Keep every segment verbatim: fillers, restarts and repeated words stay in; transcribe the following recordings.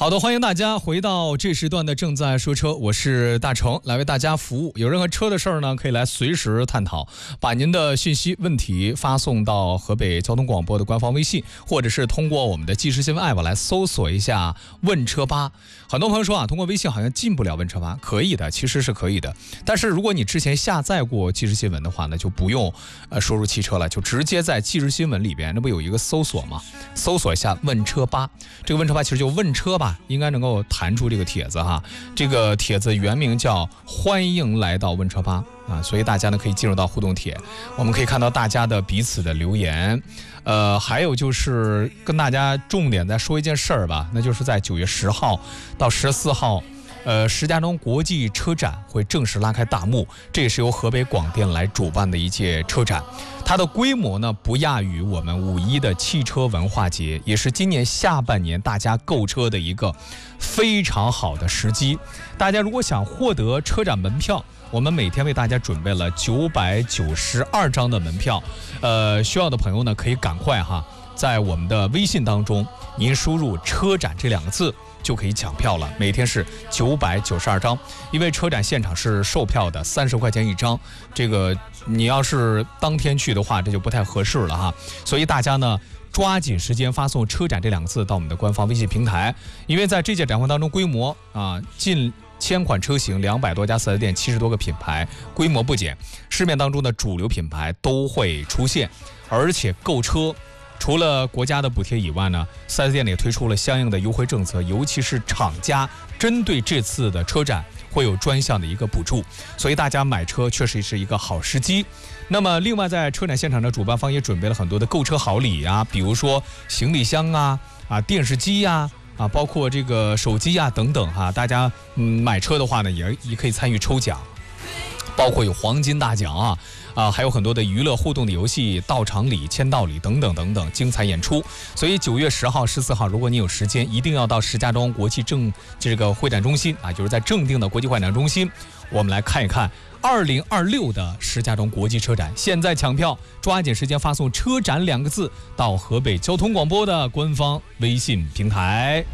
好的，欢迎大家回到这时段的正在说车，我是大成，来为大家服务。有任何车的事儿呢，可以来随时探讨，把您的信息问题发送到河北交通广播的官方微信，或者是通过我们的即时新闻 app 来搜索一下问车吧。很多朋友说啊，通过微信好像进不了问车吧，可以的，其实是可以的。但是如果你之前下载过即时新闻的话呢，就不用呃输入汽车了，就直接在即时新闻里边，那不有一个搜索吗？搜索一下问车吧，这个问车吧其实就问车吧。应该能够弹出这个帖子哈，这个帖子原名叫欢迎来到问车吧啊，所以大家呢可以进入到互动帖，我们可以看到大家的彼此的留言，呃，还有就是跟大家重点再说一件事儿吧，那就是在九月十号到十四号。呃，石家庄国际车展会正式拉开大幕，这也是由河北广电来主办的一届车展，它的规模呢不亚于我们五一的汽车文化节，也是今年下半年大家购车的一个非常好的时机。大家如果想获得车展门票，我们每天为大家准备了九百九十二张的门票，呃，需要的朋友呢可以赶快哈，在我们的微信当中，您输入车展这两个字。就可以抢票了，每天是九百九十二张，因为车展现场是售票的，三十块钱一张，这个你要是当天去的话，这就不太合适了哈。所以大家呢，抓紧时间发送车展这两个字到我们的官方微信平台，因为在这届展会当中，规模啊近千款车型，两百多家四 S 店，七十多个品牌，规模不减，市面当中的主流品牌都会出现，而且购车。除了国家的补贴以外呢，四 S 店也推出了相应的优惠政策，尤其是厂家针对这次的车展会有专项的一个补助，所以大家买车确实是一个好时机。那么另外在车展现场的主办方也准备了很多的购车好礼啊，比如说行李箱啊、啊电视机呀、啊、啊包括这个手机啊等等哈、啊，大家嗯买车的话呢也也可以参与抽奖，包括有黄金大奖啊。啊，还有很多的娱乐互动的游戏、到场礼、签到礼等等等等，精彩演出。所以九月十号、十四号，如果你有时间，一定要到石家庄国际正这个会展中心啊，就是在正定的国际会展中心，我们来看一看二零二六的石家庄国际车展。现在抢票，抓紧时间发送“车展”两个字到河北交通广播的官方微信平台。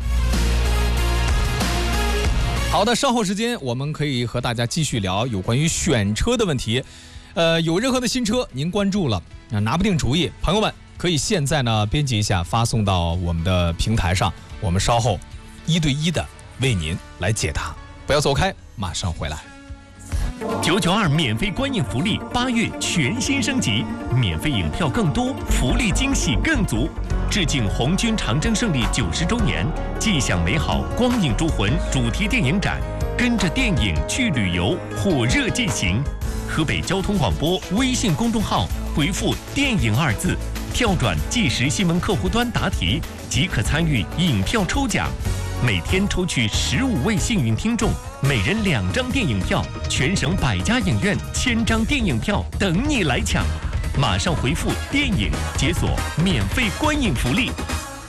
好的，稍后时间我们可以和大家继续聊有关于选车的问题。呃，有任何的新车您关注了，拿不定主意，朋友们可以现在呢编辑一下，发送到我们的平台上，我们稍后一对一的为您来解答。不要走开，马上回来。 九九二免费观影福利，八月全新升级，免费影票更多，福利惊喜更足。致敬红军长征胜利九十周年，既享美好光影铸魂主题电影展，跟着电影去旅游，火热进行。河北交通广播微信公众号回复“电影”二字，跳转即时新闻客户端答题，即可参与影票抽奖。每天抽取十五位幸运听众，每人两张电影票，全省百家影院千张电影票等你来抢。马上回复“电影”解锁免费观影福利。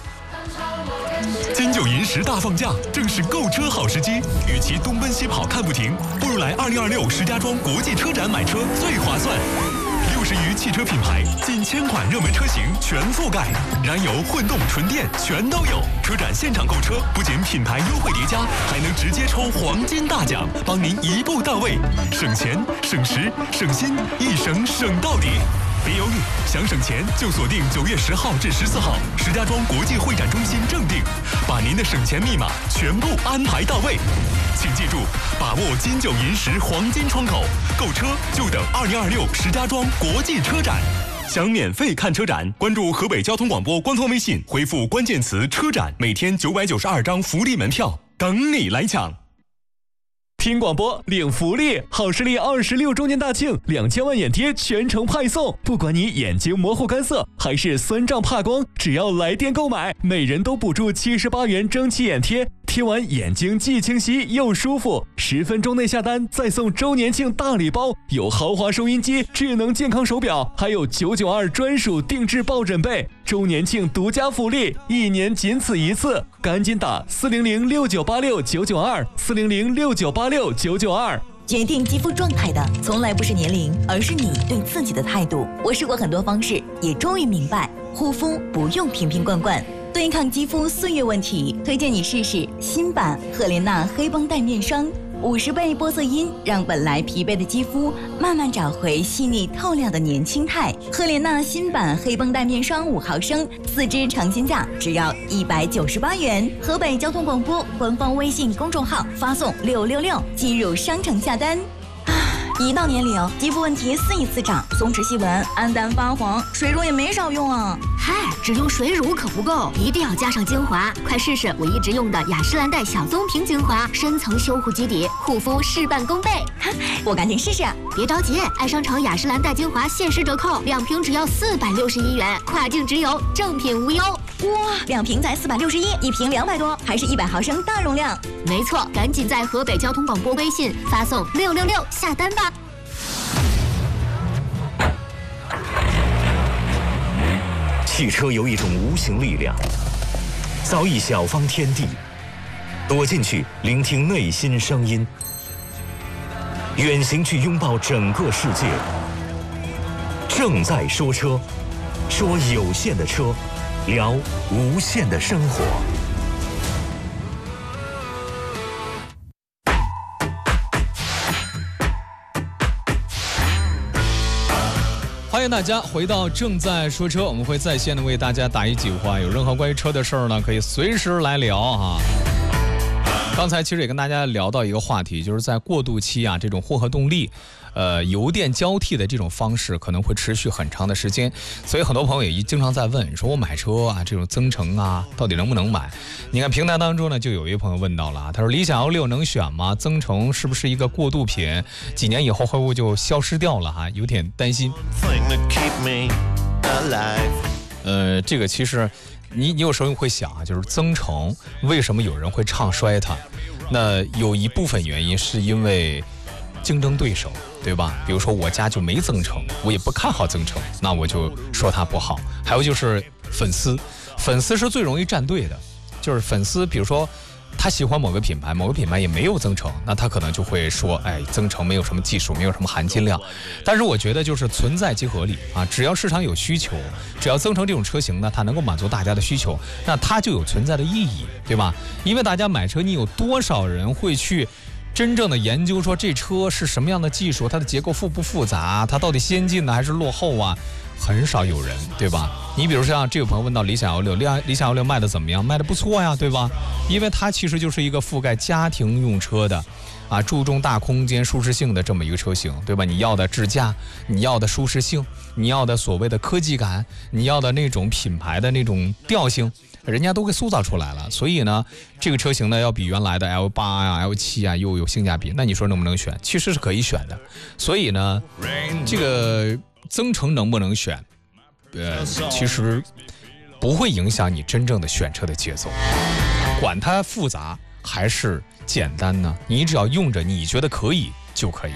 金九银十大放假，正是购车好时机。与其东奔西跑看不停，不如来二零二六石家庄国际车展买车最划算。六十余汽车品牌，近千款热门车型全覆盖，燃油、混动、纯电全都有。车展现场购车，不仅品牌优惠叠加，还能直接抽黄金大奖，帮您一步到位，省钱、省时、省心，一省省到底。别犹豫，想省钱就锁定九月十号至十四号石家庄国际会展中心正定，把您的省钱密码全部安排到位。请记住，把握金九银十黄金窗口，购车就等二零二六石家庄国际车展。想免费看车展，关注河北交通广播官方微信，回复关键词“车展”，每天九百九十二张福利门票，等你来抢。 听广播领福利，好视力二十六周年大庆，两千万眼贴全程派送。不管你眼睛模糊干涩还是酸胀怕光，只要来电购买，每人都补助七十八元蒸汽眼贴，贴完眼睛既清晰又舒服。十分钟内下单再送周年庆大礼包，有豪华收音机、智能健康手表，还有九九二专属定制抱枕被。周年庆独家福利，一年仅此一次，赶紧打四零零六九八六九九二四零零六九八六九九二。 决定肌肤状态的从来不是年龄，而是你对自己的态度。我试过很多方式，也终于明白，护肤不用瓶瓶罐罐， 对抗肌肤岁月问题，推荐你试试新版赫莲娜黑绷带面霜。五十倍玻色因让本来疲惫的肌肤慢慢找回细腻透亮的年轻态。赫莲娜新版黑绷带面霜五毫升，四支成新价只要一百九十八元。河北交通广播官方微信公众号发送六六六进入商城下单。一到年龄，肌肤问题肆意滋长，松弛细纹、暗淡发黄，水乳也没少用啊。 嗨，只用水乳可不够，一定要加上精华。快试试我一直用的雅诗兰黛小棕瓶精华，深层修护基底，护肤事半功倍。 我赶紧试试。 别着急，爱商城雅诗兰黛精华限时折扣，两瓶只要四百六十一元，跨境直邮，正品无忧。 哇，两瓶才四百六十一，一瓶两百多，还是一百毫升大容量。 没错，赶紧在河北交通广播微信发送六六六下单吧。 汽车有一种无形力量，造诣小方天地，躲进去聆听内心声音，远行去拥抱整个世界。正在说车，说有限的车，聊无限的生活。 欢迎大家回到正在说车，我们会在线的为大家答疑解惑，有任何关于车的事儿呢，可以随时来聊哈。刚才其实也跟大家聊到一个话题，就是在过渡期啊，这种混合动力呃油电交替的这种方式可能会持续很长的时间，所以很多朋友也经常在问，说我买车啊，这种增程啊，到底能不能买？你看平台当中呢，就有一位朋友问到了，他说理想 L 六能选吗？增程是不是一个过渡品？几年以后会不会就消失掉了哈？有点担心。呃，这个其实你你有时候会想啊，就是增程为什么有人会唱衰它？那有一部分原因是因为竞争对手，对吧？比如说我家就没增程，我也不看好增程，那我就说它不好。还有就是粉丝，粉丝是最容易站队的，就是粉丝，比如说他喜欢某个品牌，某个品牌也没有增程，那他可能就会说，哎，增程没有什么技术，没有什么含金量。但是我觉得就是存在即合理啊，只要市场有需求，只要增程这种车型呢，它能够满足大家的需求，那它就有存在的意义，对吧？因为大家买车，你有多少人会去真正的研究说这车是什么样的技术，它的结构复不复杂，它到底先进呢还是落后啊？很少有人，对吧？你比如像这位朋友问到理想 L 六，理想 L 六卖的怎么样？卖的不错呀，对吧？因为它其实就是一个覆盖家庭用车的啊，注重大空间舒适性的这么一个车型，对吧？你要的智驾，你要的舒适性，你要的所谓的科技感，你要的那种品牌的那种调性，人家都给塑造出来了。所以呢，这个车型呢要比原来的 L 八 啊 L 七 啊又有性价比，那你说能不能选？其实是可以选的。所以呢，这个增程能不能选，呃，其实不会影响你真正的选车的节奏。管它复杂还是简单呢，你只要用着你觉得可以就可以。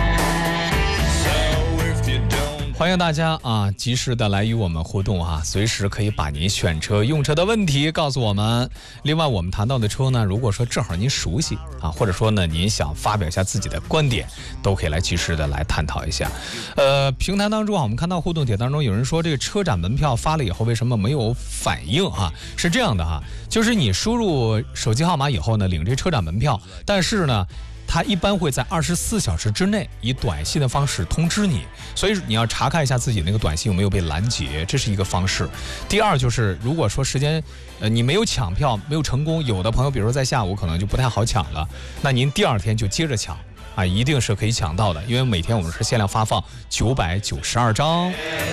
欢迎大家啊，及时的来与我们互动啊，随时可以把您选车用车的问题告诉我们。另外我们谈到的车呢，如果说正好您熟悉啊，或者说呢您想发表一下自己的观点，都可以来及时的来探讨一下。呃，平台当中啊，我们看到互动帖当中有人说这个车展门票发了以后为什么没有反应啊？是这样的哈，就是你输入手机号码以后呢，领这车展门票，但是呢它一般会在二十四小时之内以短信的方式通知你，所以你要查看一下自己那个短信有没有被拦截，这是一个方式。第二就是如果说时间呃你没有抢票没有成功，有的朋友比如说在下午可能就不太好抢了，那您第二天就接着抢啊，一定是可以抢到的，因为每天我们是限量发放九百九十二张。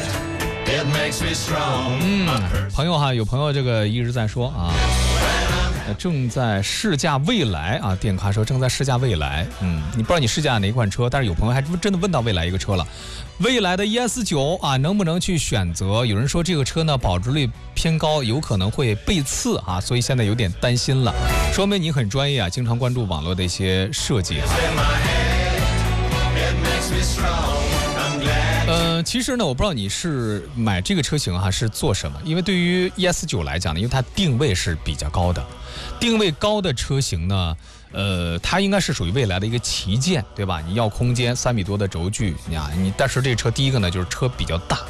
嗯，朋友哈，有朋友这个一直在说啊，正在试驾蔚来啊，电咖说正在试驾蔚来。嗯，你不知道你试驾哪一款车，但是有朋友还真的问到蔚来一个车了，蔚来的 E S 九 啊，能不能去选择？有人说这个车呢保值率偏高，有可能会被刺啊，所以现在有点担心了。说明你很专业啊，经常关注网络的一些设计啊。呃，其实呢，我不知道你是买这个车型哈、啊、是做什么，因为对于 E S 九 来讲呢，因为它定位是比较高的，定位高的车型呢，呃，它应该是属于蔚来的一个旗舰，对吧？你要空间三米多的轴距，你啊，你但是这车第一个呢就是车比较大，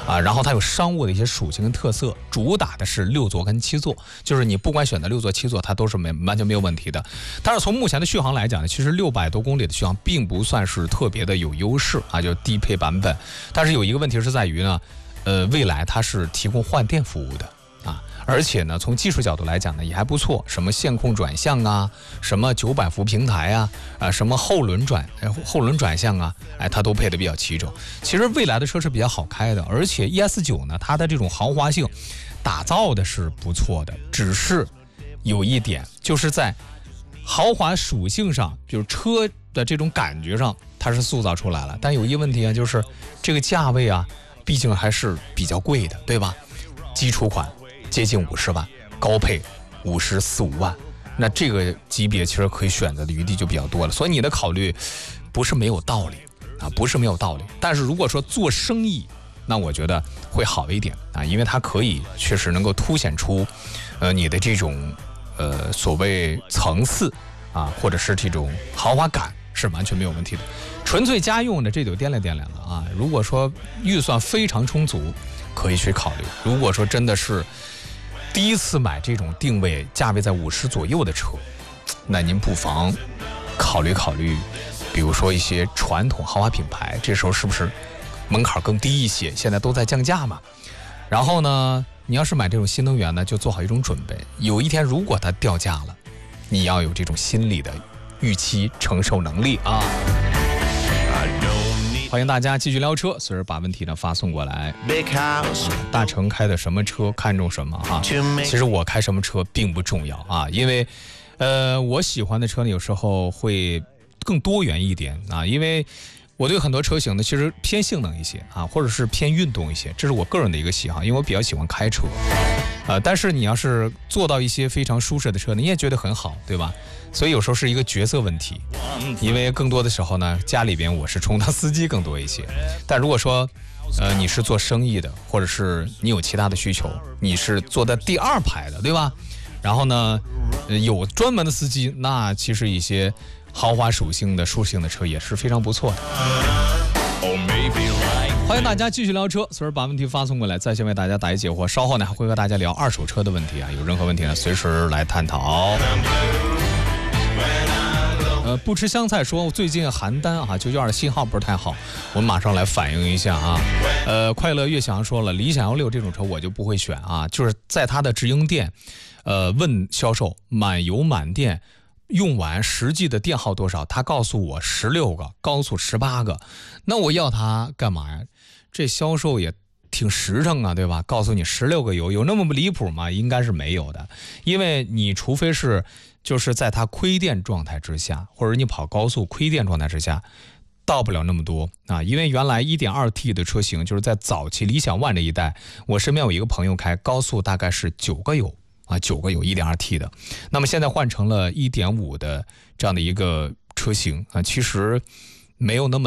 啊，然后它有商务的一些属性跟特色，主打的是六座跟七座，就是你不管选择六座七座，它都是没完全没有问题的。但是从目前的续航来讲呢，其实六百多公里的续航并不算是特别的有优势啊，就低配版本。但是有一个问题是在于呢，呃，蔚来它是提供换电服务的啊。而且呢，从技术角度来讲呢，也还不错，什么线控转向啊，什么九百伏平台啊，啊，什么后轮转后轮转向啊，哎，它都配的比较齐整。其实蔚来的车是比较好开的，而且 E S 九呢，它的这种豪华性打造的是不错的，只是有一点就是在豪华属性上，就是车的这种感觉上，它是塑造出来了。但有一个问题啊，就是这个价位啊，毕竟还是比较贵的，对吧？基础款接近五十万，高配五十四五万，那这个级别其实可以选择的余地就比较多了。所以你的考虑不是没有道理啊，不是没有道理。但是如果说做生意，那我觉得会好一点啊，因为它可以确实能够凸显出，呃，你的这种呃所谓层次啊，或者是这种豪华感是完全没有问题的。纯粹家用的这就掂量掂量了啊。如果说预算非常充足，可以去考虑。如果说真的是第一次买这种定位价位在五十左右的车，那您不妨考虑考虑，比如说一些传统豪华品牌，这时候是不是门槛更低一些？现在都在降价嘛。然后呢，你要是买这种新能源呢，就做好一种准备，有一天如果它掉价了，你要有这种心理的预期承受能力啊。欢迎大家继续聊车，随时把问题呢发送过来。大成开的什么车，看中什么哈？其实我开什么车并不重要啊，因为，呃，我喜欢的车呢有时候会更多元一点啊，因为我对很多车型呢其实偏性能一些啊，或者是偏运动一些，这是我个人的一个喜好，因为我比较喜欢开车，呃，但是你要是坐到一些非常舒适的车，你也觉得很好，对吧？所以有时候是一个角色问题，因为更多的时候呢，家里边我是充当司机更多一些。但如果说，呃，你是做生意的，或者是你有其他的需求，你是坐在第二排的，对吧？然后呢，呃、有专门的司机，那其实一些豪华属性的、舒适性的车也是非常不错的。欢迎大家继续聊车，随时把问题发送过来，在线为大家答疑解惑。稍后呢还会和大家聊二手车的问题啊，有任何问题呢随时来探讨。呃，不吃香菜说最近邯郸啊九九二的信号不是太好，我们马上来反映一下啊。呃，快乐悦翔说了，理想 L 六这种车我就不会选啊，就是在它的直营店，呃，问销售满油满电用完实际的电耗多少，他告诉我十六个，高速十八个，那我要它干嘛呀？这销售也挺实诚啊，对吧？告诉你十六个油，有那么离谱吗？应该是没有的，因为你除非是就是在它亏电状态之下，或者你跑高速亏电状态之下，到不了那么多啊。因为原来 一点二 T 的车型，就是在早期理想 ONE 这一代，我身边有一个朋友开高速大概是九个油啊，九个油 一点二 T 的，那么现在换成了 一点五 的这样的一个车型啊，其实没有那么